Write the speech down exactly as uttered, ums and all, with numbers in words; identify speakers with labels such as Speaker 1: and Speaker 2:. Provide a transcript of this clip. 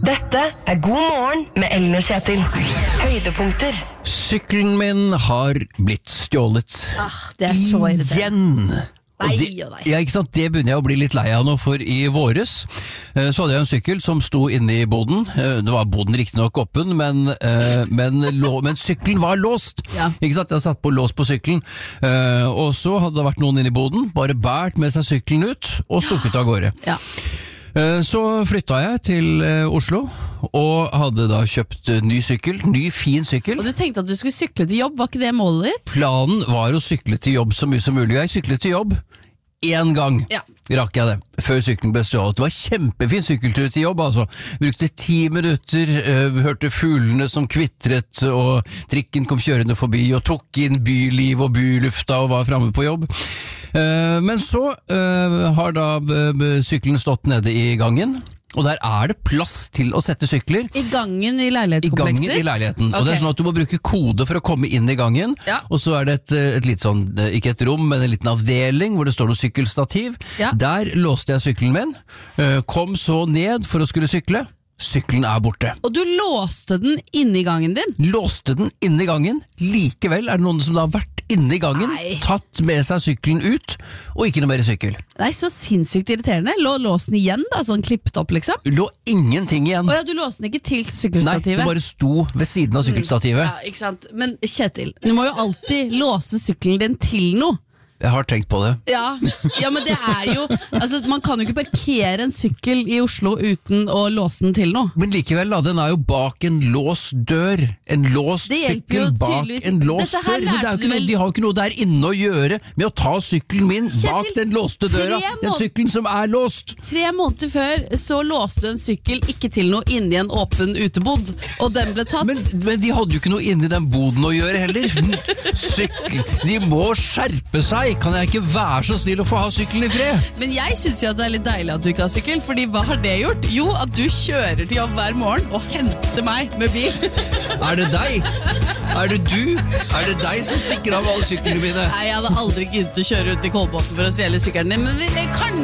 Speaker 1: Dette er God morgen med Ellen og Kjetil. Høydepunkter.
Speaker 2: Sykkelen min har blitt stjålet.
Speaker 3: Ah, det er så irriterende.
Speaker 2: Igjen! Og
Speaker 3: Nei,
Speaker 2: det,
Speaker 3: og nei.
Speaker 2: ja, ikke sant? Det begynner jeg å bli litt lei av nå, for i våres eh, så hadde jeg en sykkel som sto inne i boden. Eh, det var boden riktig nok åpen, men, eh, men, lå, men sykkelen var låst.
Speaker 3: Ja.
Speaker 2: Ikke sant? Jeg hadde satt på lås på sykkelen, eh, og så hadde det vært noen inne i boden, bare bært med seg sykkelen ut og stukket av gårde.
Speaker 3: Ja.
Speaker 2: Så flytta jeg til Oslo, og hadde da kjøpt ny sykkel, ny fin sykkel.
Speaker 3: Og du tenkte at du skulle sykle til jobb, var ikke det målet ditt?
Speaker 2: Planen var å sykle til jobb så mye som mulig. Jeg syklet til jobb én gang,
Speaker 3: Ja.
Speaker 2: rakk jeg det, før sykkelen ble stjålet. Det var kjempefin sykkeltur til jobb, altså. Brukte ti minutter, uh, hørte fuglene som kvitret, og trikken kom kjørende forbi, og tok inn byliv og bylufta, og var fremme på jobb. Uh, men så uh, har da uh, sykkelen stått nede i gangen, og der er det plass til å sette sykler.
Speaker 3: I gangen i
Speaker 2: I
Speaker 3: leilighetskomplekset
Speaker 2: gangen
Speaker 3: ditt?
Speaker 2: i leiligheten. Og
Speaker 3: Ok.
Speaker 2: det er sånn at du må bruke kode for å komme inn i gangen.
Speaker 3: Ja.
Speaker 2: Og så er det et, et litt sånn, ikke et rom, men en liten avdeling hvor det står noe sykkelstativ.
Speaker 3: Ja.
Speaker 2: Der låste jeg sykkelen min, øh, kom så ned for å skulle sykle. Sykkelen er borte.
Speaker 3: Og du låste den inne i gangen din?
Speaker 2: Låste den inne i gangen. Likevel er det noen som da har vært inne i gangen,
Speaker 3: Nei.
Speaker 2: tatt med seg sykkelen ut, og ikke noe mer sykkel.
Speaker 3: Nei, så sinnssykt irriterende. Lå låsen igjen da, sånn klippet opp liksom?
Speaker 2: Lå ingenting igjen.
Speaker 3: Åja, du låste den ikke til
Speaker 2: Nei,
Speaker 3: sykkelstativet?
Speaker 2: det bare sto ved siden av sykkelstativet.
Speaker 3: Ja, ikke sant. Men Kjetil, du må jo alltid låse sykkelen din til noe.
Speaker 2: Jeg har tenkt på det.
Speaker 3: Ja, ja, men det er jo altså, man kan jo ikke parkere en sykkel i Oslo uten å låse den til noe.
Speaker 2: Men likevel da, den er jo bak en låst dør. En låst
Speaker 3: Det hjelper jo
Speaker 2: sykkel bak
Speaker 3: tydeligvis
Speaker 2: en
Speaker 3: ikke.
Speaker 2: låst
Speaker 3: Dette her
Speaker 2: dør. Men det er jo
Speaker 3: lærte
Speaker 2: ikke
Speaker 3: du
Speaker 2: noe,
Speaker 3: vel-
Speaker 2: de har jo ikke noe der inne å gjøre med å ta sykkelen min
Speaker 3: Kjetil,
Speaker 2: bak den låste døra.
Speaker 3: tre
Speaker 2: Den
Speaker 3: mål-
Speaker 2: sykkelen som er låst.
Speaker 3: Tre måneder før så låste du en sykkel ikke til noe inni en åpen utebod, og den ble tatt.
Speaker 2: Men, men de hadde jo ikke noe inni den boden å gjøre heller. Sykkel. De må skjerpe seg. Kan jeg ikke være så snill å få ha sykkelen i fred?
Speaker 3: Men jeg synes jo at det er litt deilig at du ikke har sykkel, fordi hva har det gjort? Jo, at du kjører til jobb hver morgen og henter meg med bil.
Speaker 2: Er det deg? Er det du? Er det deg som stikker av alle syklene mine?
Speaker 3: Nei, jeg hadde aldri giddet å kjøre ut i Kolbotn for å stjele sykkelen din, men vi, kanskje